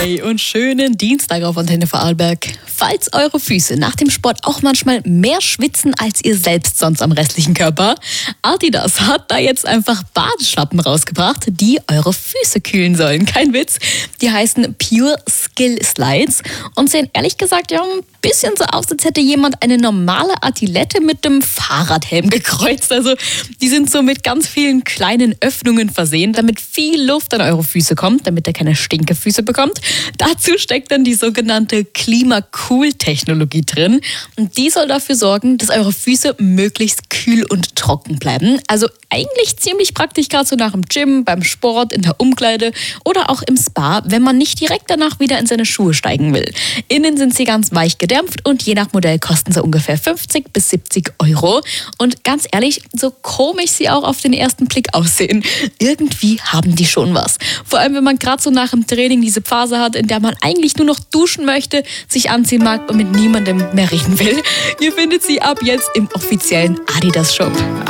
Hey und schönen Dienstag auf Antenne Vorarlberg. Falls eure Füße nach dem Sport auch manchmal mehr schwitzen als ihr selbst sonst am restlichen Körper, Adidas hat da jetzt einfach Badeschlappen rausgebracht, die eure Füße kühlen sollen. Kein Witz. Die heißen Pure Skill Slides und sehen ehrlich gesagt ja ein bisschen so aus, als hätte jemand eine normale Adilette mit dem Fahrradhelm gekreuzt. Also die sind so mit ganz vielen kleinen Öffnungen versehen, damit viel Luft an eure Füße kommt, damit ihr keine Stinkefüße bekommt. Dazu steckt dann die sogenannte Klima-Cool-Technologie drin. Und die soll dafür sorgen, dass eure Füße möglichst kühl und trocken bleiben. Also eigentlich ziemlich praktisch gerade so nach dem Gym, beim Sport, in der Umkleide oder auch im Spa, wenn man nicht direkt danach wieder in seine Schuhe steigen will. Innen sind sie ganz weich gedämpft und je nach Modell kosten sie ungefähr 50 bis 70 Euro. Und ganz ehrlich, so komisch sie auch auf den ersten Blick aussehen, irgendwie haben die schon was. Vor allem, wenn man gerade so nach dem Training diese Phase hat, in der man eigentlich nur noch duschen möchte, sich anziehen mag und mit niemandem mehr reden will. Ihr findet sie ab jetzt im offiziellen Adidas Shop.